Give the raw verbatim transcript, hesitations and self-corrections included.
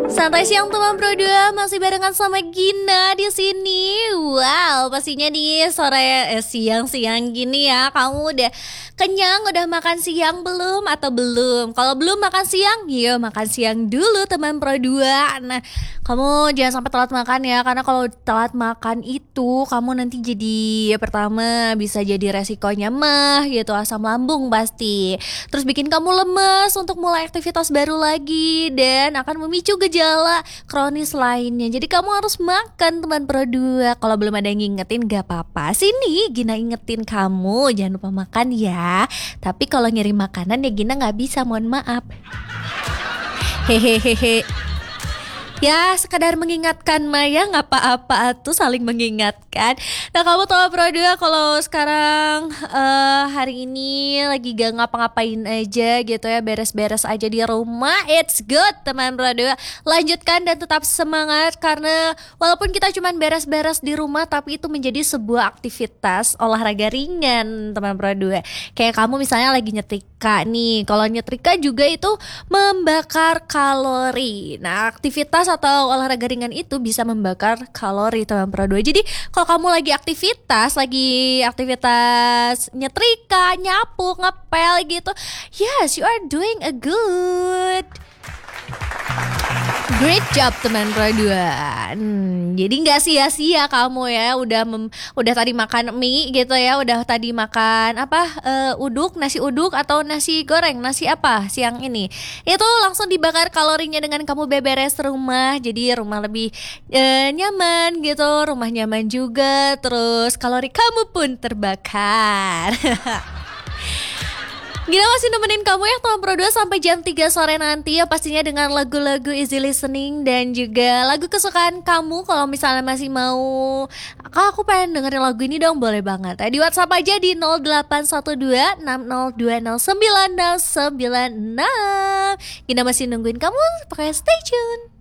Santai siang teman Pro dua, masih barengan sama Gina di sini. Wow, pastinya nih sore eh, siang-siang gini ya, kamu udah kenyang, udah makan siang belum atau belum? Kalau belum makan siang, yuk makan siang dulu teman Pro dua. Nah, kamu jangan sampai telat makan ya, karena kalau telat makan itu kamu nanti jadi ya, pertama bisa jadi resikonya mah gitu, asam lambung pasti. Terus bikin kamu lemes untuk mulai aktivitas baru lagi dan akan memicu gejala kronis lainnya. Jadi kamu harus makan teman Pro dua. Kalau belum ada yang ngingetin gak apa-apa. Sini Gina ingetin kamu, jangan lupa makan ya. Tapi kalau ngirim makanan ya Gina gak bisa, mohon maaf. Hehehehe. Ya sekadar mengingatkan Maya, nggak apa-apa tuh, saling mengingatkan. Nah kamu tahu Pro dua kalau sekarang uh, hari ini lagi gak ngapa-ngapain aja gitu ya, beres-beres aja di rumah, it's good teman Pro dua. Lanjutkan dan tetap semangat, karena walaupun kita cuma beres-beres di rumah, tapi itu menjadi sebuah aktivitas olahraga ringan teman Pro dua. Kayak kamu misalnya lagi nyetrika nih, kalau nyetrika juga itu membakar kalori. Nah aktivitas atau olahraga ringan itu bisa membakar kalori teman Pro dua. Jadi kalau kamu lagi aktivitas, lagi aktivitas nyetrika, nyapu, ngepel gitu, yes, you are doing a good great job teman Pro dua. Hmm, jadi nggak sia-sia kamu ya, udah mem, udah tadi makan mie gitu ya, udah tadi makan apa uh, uduk, nasi uduk atau nasi goreng, nasi apa siang ini. Itu langsung dibakar kalorinya dengan kamu beberes rumah. Jadi rumah lebih uh, nyaman gitu, rumah nyaman juga, terus kalori kamu pun terbakar. Gina masih nemenin kamu ya teman Pro dua sampai jam tiga sore nanti ya, pastinya dengan lagu-lagu easy listening dan juga lagu kesukaan kamu. Kalau misalnya masih mau, Kak aku pengen dengerin lagu ini dong, boleh banget ya, di WhatsApp aja di nol delapan satu dua enam nol dua nol sembilan nol sembilan enam. Gina masih nungguin kamu, pokoknya stay tune.